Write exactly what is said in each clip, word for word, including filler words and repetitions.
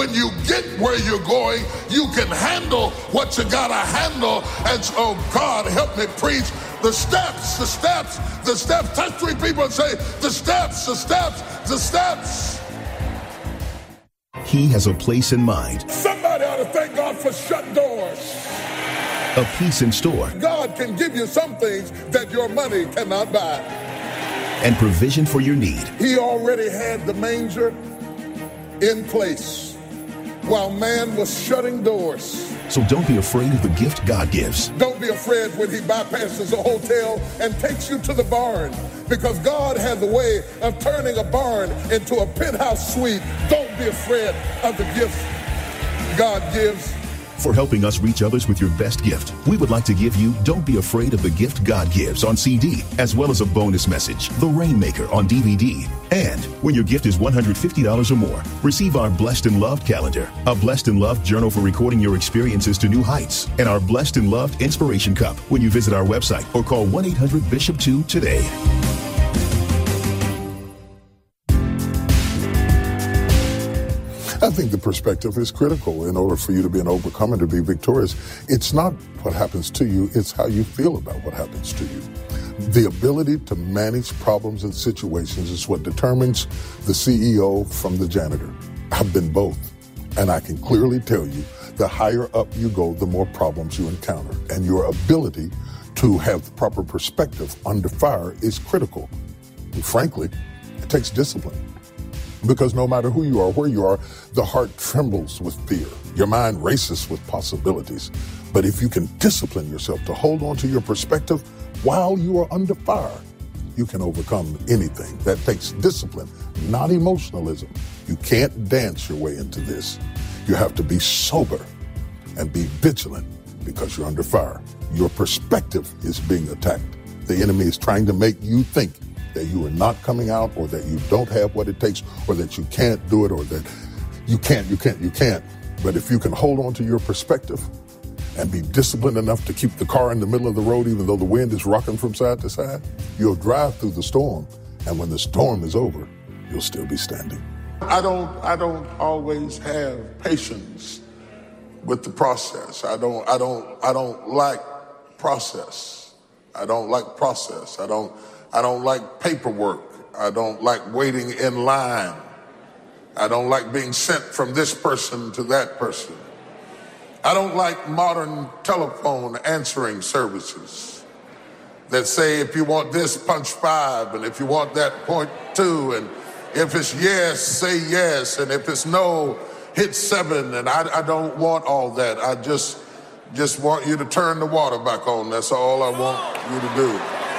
When you get where you're going, you can handle what you gotta handle. And so, God, help me preach the steps, the steps, the steps. Touch three people and say, the steps, the steps, the steps. He has a place in mind. Somebody ought to thank God for shut doors. A peace in store. God can give you some things that your money cannot buy. And provision for your need. He already had the manger in place while man was shutting doors. So don't be afraid of the gift God gives. Don't be afraid when he bypasses a hotel and takes you to the barn, because God has a way of turning a barn into a penthouse suite. Don't be afraid of the gifts God gives. For helping us reach others with your best gift, we would like to give you Don't Be Afraid of the Gift God Gives on C D, as well as a bonus message, The Rainmaker, on D V D. And when your gift is one hundred fifty dollars or more, receive our Blessed and Loved calendar, a Blessed and Loved journal for recording your experiences to new heights, and our Blessed and Loved Inspiration Cup when you visit our website or call one eight hundred bishop two today. I think the perspective is critical in order for you to be an overcomer, to be victorious. It's not what happens to you, it's how you feel about what happens to you. The ability to manage problems and situations is what determines the C E O from the janitor. I've been both, and I can clearly tell you, the higher up you go, the more problems you encounter. And your ability to have the proper perspective under fire is critical. And frankly, it takes discipline. Because no matter who you are, where you are, the heart trembles with fear. Your mind races with possibilities. But if you can discipline yourself to hold on to your perspective while you are under fire, you can overcome anything. That takes discipline, not emotionalism. You can't dance your way into this. You have to be sober and be vigilant because you're under fire. Your perspective is being attacked. The enemy is trying to make you think that you are not coming out, or that you don't have what it takes, or that you can't do it, or that you can't, you can't, you can't. But if you can hold on to your perspective and be disciplined enough to keep the car in the middle of the road, even though the wind is rocking from side to side, you'll drive through the storm. And when the storm is over, you'll still be standing. I don't, I don't always have patience with the process. I don't, I don't, I don't like process. I don't like process. I don't, I don't like paperwork. I don't like waiting in line. I don't like being sent from this person to that person. I don't like modern telephone answering services that say, if you want this, punch five, and if you want that, point two, and if it's yes, say yes, and if it's no, hit seven. And I, I don't want all that. I just, just want you to turn the water back on. That's all I want you to do.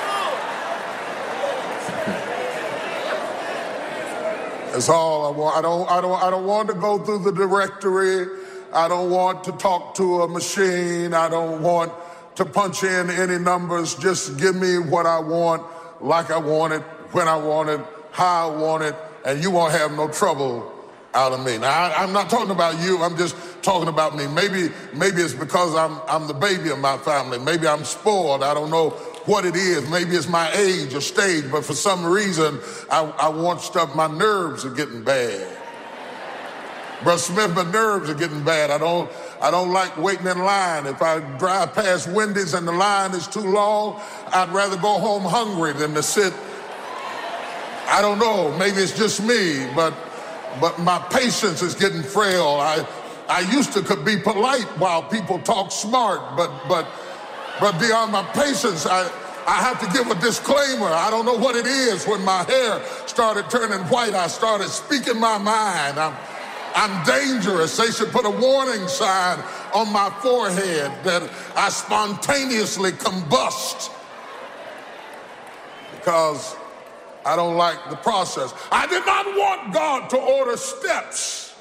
That's all I want. I don't, I don't, I don't want to go through the directory. I don't want to talk to a machine. I don't want to punch in any numbers. Just give me what I want, like I want it, when I want it, how I want it, and you won't have no trouble out of me. Now, I, I'm not talking about you. I'm just talking about me. Maybe, maybe it's because I'm, I'm the baby of my family. Maybe I'm spoiled. I don't know what it is. Maybe it's my age or stage, but for some reason, I, I want stuff. My nerves are getting bad. Brother Smith, my nerves are getting bad. I don't, I don't like waiting in line. If I drive past Wendy's and the line is too long, I'd rather go home hungry than to sit. I don't know. Maybe it's just me, but, but my patience is getting frail. I, I used to could be polite while people talk smart, but, but, But beyond my patience, I, I have to give a disclaimer. I don't know what it is. When my hair started turning white, I started speaking my mind. I'm, I'm dangerous. They should put a warning sign on my forehead that I spontaneously combust because I don't like the process. I did not want God to order steps